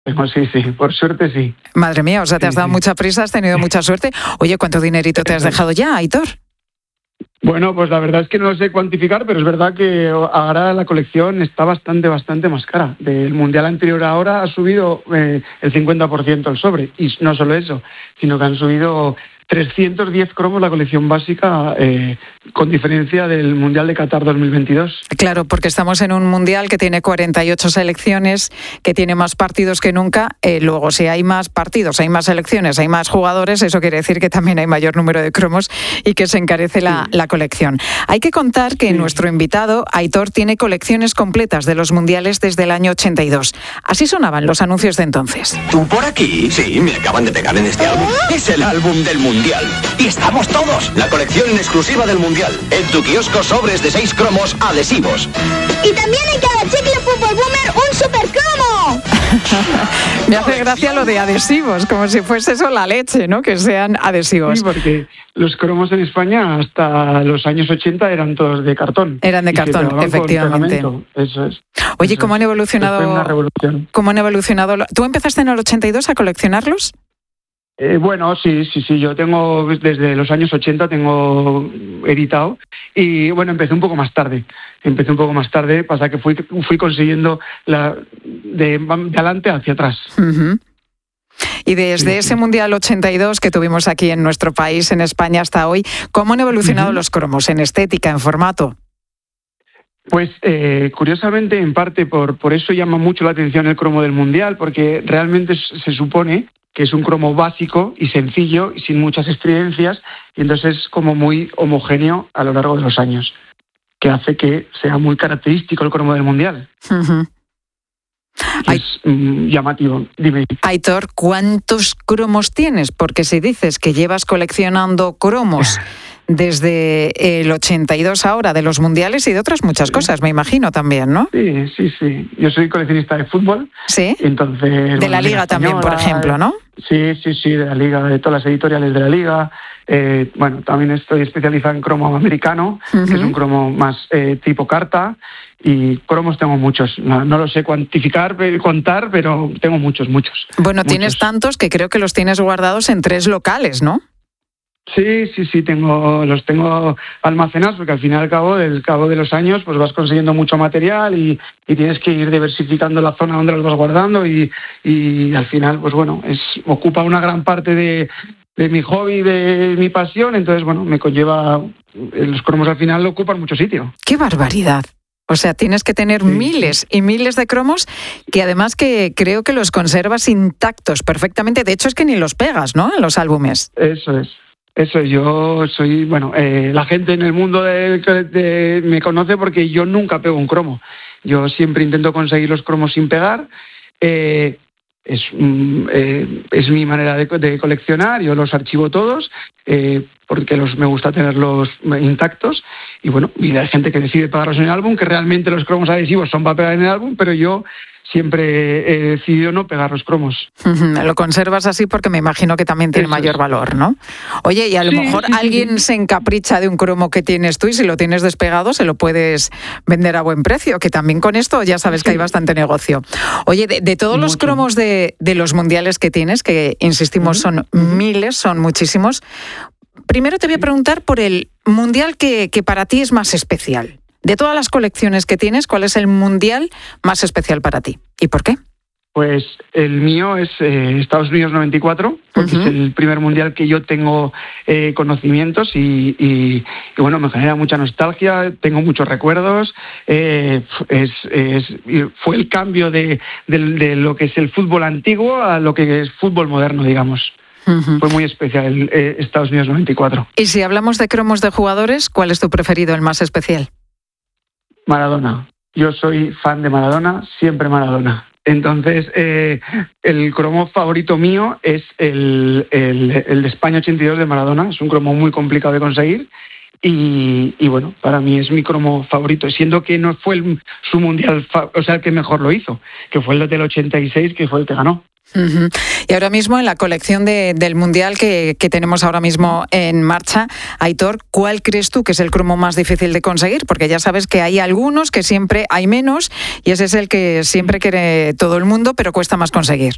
Sí, por suerte sí. Madre mía, o sea, te has dado mucha prisa, has tenido mucha suerte. Oye, ¿cuánto dinerito te has dejado ya, Aitor? Bueno, pues la verdad es que no lo sé cuantificar, pero es verdad que ahora la colección está bastante más cara. Del mundial anterior a ahora ha subido el 50% el sobre. Y no solo eso, sino que han subido 310 cromos la colección básica, con diferencia del Mundial de Qatar 2022. Claro, porque estamos en un Mundial que tiene 48 selecciones, que tiene más partidos que nunca. Luego, si hay más partidos, hay más selecciones, hay más jugadores, eso quiere decir que también hay mayor número de cromos y que se encarece la colección. Hay que contar que nuestro invitado, Aitor, tiene colecciones completas de los Mundiales desde el año 82. Así sonaban los anuncios de entonces. ¿Tú por aquí? Sí, me acaban de pegar en este álbum. Es el álbum del Mundial. Y estamos todos. La colección exclusiva del Mundial. En tu kiosco, sobres de 6 cromos adhesivos. Y también en cada chicle Fútbol Boomer un super cromo. Me hace gracia lo de adhesivos, como si fuese eso la leche, ¿no? Que sean adhesivos. Sí, porque los cromos en España hasta los años 80 eran todos de cartón. Eran de cartón, efectivamente. Eso es. Oye, ¿cómo han evolucionado? Fue una revolución. ¿Cómo han evolucionado? ¿Tú empezaste en el 82 a coleccionarlos? Bueno, sí. Yo tengo, desde los años 80 tengo editado y bueno, empecé un poco más tarde. Pasa que fui consiguiendo de adelante hacia atrás. Uh-huh. Y desde ese Mundial 82 que tuvimos aquí en nuestro país, en España, hasta hoy, ¿cómo han evolucionado los cromos en estética, en formato? Pues curiosamente, en parte por eso llama mucho la atención el cromo del Mundial, porque realmente se supone que es un cromo básico y sencillo y sin muchas estridencias, y entonces es como muy homogéneo a lo largo de los años, que hace que sea muy característico el cromo del Mundial. Uh-huh. Es llamativo. Dime. Aitor, ¿cuántos cromos tienes? Porque si dices que llevas coleccionando cromos desde el 82 ahora, de los mundiales y de otras muchas cosas, me imagino también, ¿no? Sí. Yo soy coleccionista de fútbol. Sí. Entonces, de la Liga también, por ejemplo, ¿no? Sí, de la Liga, de todas las editoriales de la Liga. También estoy especializado en cromo americano, uh-huh, que es un cromo más tipo carta. Y cromos tengo muchos. No lo sé contar, pero tengo muchos. Bueno, tienes tantos que creo que los tienes guardados en 3 locales, ¿no? Sí, los tengo almacenados, porque al final del cabo de los años pues vas consiguiendo mucho material y tienes que ir diversificando la zona donde los vas guardando y al final pues bueno, ocupa una gran parte de mi hobby, de mi pasión, entonces bueno, me conlleva, los cromos al final ocupan mucho sitio. ¡Qué barbaridad! O sea, tienes que tener miles y miles de cromos que además que creo que los conservas intactos perfectamente, de hecho es que ni los pegas, ¿no?, en los álbumes. Eso es, yo soy, la gente en el mundo me conoce porque yo nunca pego un cromo. Yo siempre intento conseguir los cromos sin pegar. Es mi manera de coleccionar, yo los archivo todos porque me gusta tenerlos intactos y bueno, y hay gente que decide pegarlos en el álbum, que realmente los cromos adhesivos son para pegar en el álbum, pero yo siempre he decidido no pegar los cromos. Lo conservas así porque me imagino que también tiene mayor valor, ¿no? Oye, y a lo mejor alguien se encapricha de un cromo que tienes tú y si lo tienes despegado se lo puedes vender a buen precio, que también con esto ya sabes que hay bastante negocio. Oye, de todos los cromos de los mundiales que tienes, que insistimos son miles, son muchísimos, primero te voy a preguntar por el mundial que para ti es más especial. De todas las colecciones que tienes, ¿cuál es el mundial más especial para ti? ¿Y por qué? Pues el mío es Estados Unidos 94, porque es el primer mundial que yo tengo conocimientos y bueno, me genera mucha nostalgia, tengo muchos recuerdos. Fue el cambio de lo que es el fútbol antiguo a lo que es fútbol moderno, digamos. Fue muy especial Estados Unidos 94. Y si hablamos de cromos de jugadores, ¿cuál es tu preferido, el más especial? Maradona. Yo soy fan de Maradona, siempre Maradona. Entonces, el cromo favorito mío es el de España 82 de Maradona. Es un cromo muy complicado de conseguir y bueno, para mí es mi cromo favorito, siendo que no fue su mundial, el que mejor lo hizo, que fue el del 86, que fue el que ganó. Uh-huh. Y ahora mismo en la colección del Mundial que tenemos ahora mismo en marcha, Aitor, ¿cuál crees tú que es el cromo más difícil de conseguir? Porque ya sabes que hay algunos que siempre hay menos y ese es el que siempre quiere todo el mundo, pero cuesta más conseguir.